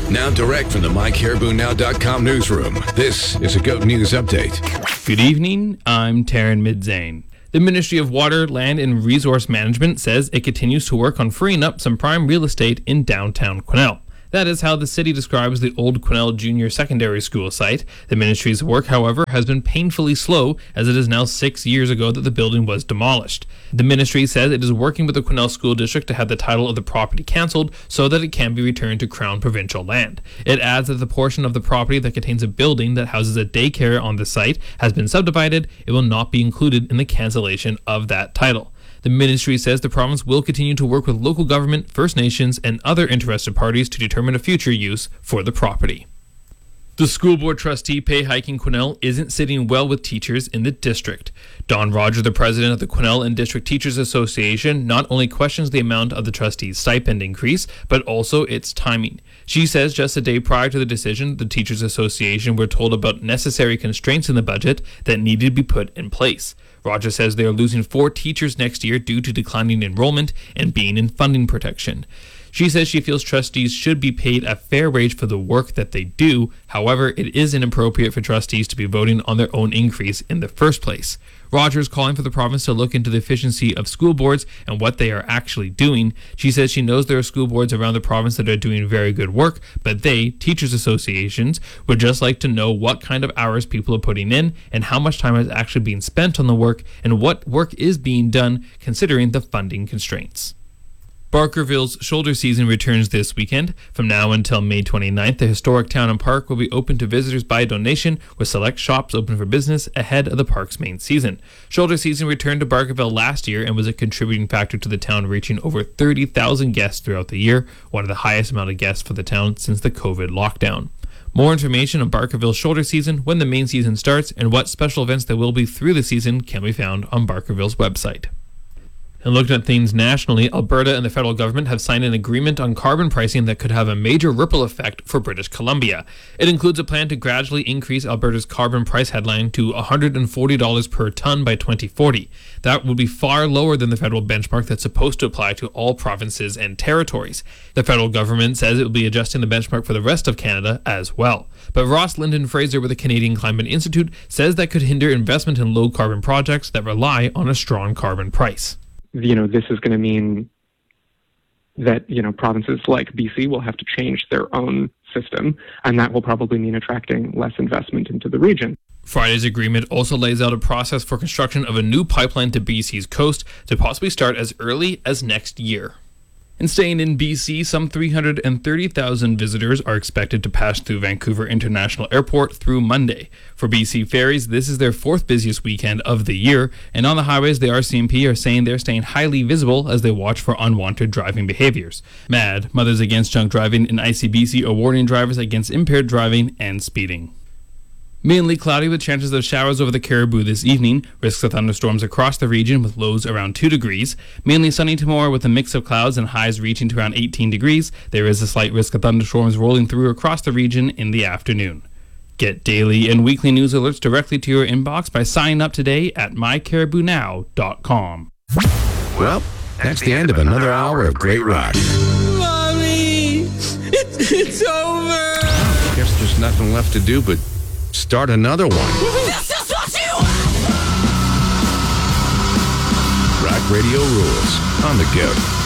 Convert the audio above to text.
Now direct from the MyCaribouNow.com newsroom, this is a GOAT News Update. Good evening, I'm Taryn Midzane. The Ministry of Water, Land and Resource Management says it continues to work on freeing up some prime real estate in downtown Quesnel. That is how the city describes the old Quesnel Junior Secondary School site. The ministry's work, however, has been painfully slow, as it is now 6 years ago that the building was demolished. The ministry says it is working with the Quesnel School District to have the title of the property cancelled so that it can be returned to Crown provincial land. It adds that the portion of the property that contains a building that houses a daycare on the site has been subdivided. It will not be included in the cancellation of that title. The ministry says the province will continue to work with local government, First Nations, and other interested parties to determine a future use for the property. The school board trustee pay hike in Quesnel isn't sitting well with teachers in the district. Dawn Rogers, the president of the Quesnel and District Teachers Association, not only questions the amount of the trustees' stipend increase, but also its timing. She says just a day prior to the decision, the Teachers Association were told about necessary constraints in the budget that needed to be put in place. Rogers says they are losing 4 teachers next year due to declining enrollment and being in funding protection. She says she feels trustees should be paid a fair wage for the work that they do. However, it is inappropriate for trustees to be voting on their own increase in the first place. Rogers calling for the province to look into the efficiency of school boards and what they are actually doing. She says she knows there are school boards around the province that are doing very good work, but they, teachers associations, would just like to know what kind of hours people are putting in and how much time is actually being spent on the work and what work is being done considering the funding constraints. Barkerville's shoulder season returns this weekend. From now until May 29th, the historic town and park will be open to visitors by donation, with select shops open for business ahead of the park's main season. Shoulder season returned to Barkerville last year and was a contributing factor to the town reaching over 30,000 guests throughout the year, one of the highest amount of guests for the town since the COVID lockdown. More information on Barkerville's shoulder season, when the main season starts, and what special events there will be through the season can be found on Barkerville's website. And looking at things nationally, Alberta and the federal government have signed an agreement on carbon pricing that could have a major ripple effect for British Columbia. It includes a plan to gradually increase Alberta's carbon price headline to $140 per ton by 2040. That would be far lower than the federal benchmark that's supposed to apply to all provinces and territories. The federal government says it will be adjusting the benchmark for the rest of Canada as well. But Ross Lyndon Fraser with the Canadian Climate Institute says that could hinder investment in low carbon projects that rely on a strong carbon price. This is going to mean that, provinces like BC will have to change their own system, and that will probably mean attracting less investment into the region. Friday's agreement also lays out a process for construction of a new pipeline to BC's coast to possibly start as early as next year. And staying in BC, some 330,000 visitors are expected to pass through Vancouver International Airport through Monday. For BC Ferries, this is their 4th busiest weekend of the year, and on the highways, the RCMP are saying they're staying highly visible as they watch for unwanted driving behaviors. MAD, Mothers Against Drunk Driving, and ICBC are warning drivers against impaired driving and speeding. Mainly cloudy with chances of showers over the Caribou this evening. Risks of thunderstorms across the region with lows around 2 degrees. Mainly sunny tomorrow with a mix of clouds and highs reaching to around 18 degrees. There is a slight risk of thunderstorms rolling through across the region in the afternoon. Get daily and weekly news alerts directly to your inbox by signing up today at mycaribounow.com. Well, that's the end of another hour of great rock. Mommy, it's over. Guess there's nothing left to do but start another one. This is what you want! Rock Radio rules on the GOAT.